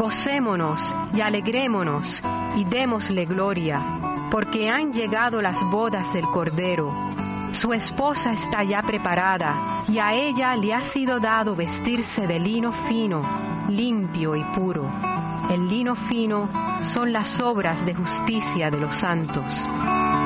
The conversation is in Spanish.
Gocémonos y alegrémonos y démosle gloria, porque han llegado las bodas del Cordero. Su esposa está ya preparada, y a ella le ha sido dado vestirse de lino fino, limpio y puro. El lino fino son las obras de justicia de los santos.